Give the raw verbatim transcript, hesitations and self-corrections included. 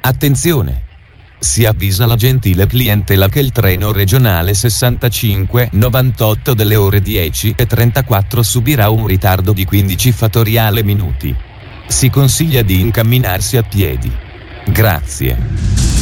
Attenzione! Si avvisa la gentile clientela che il treno regionale sessantacinque novantotto delle ore dieci e trentaquattro subirà un ritardo di quindici fattoriale minuti. Si consiglia di incamminarsi a piedi. Grazie.